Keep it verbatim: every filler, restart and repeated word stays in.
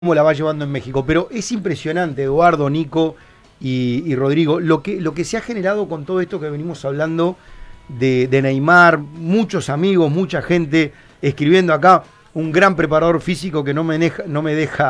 cómo la va llevando en México. Pero es impresionante, Eduardo, Nico y, y Rodrigo, lo que, lo que se ha generado con todo esto que venimos hablando de, de Neymar, muchos amigos, mucha gente escribiendo acá, un gran preparador físico que no me deja, no me deja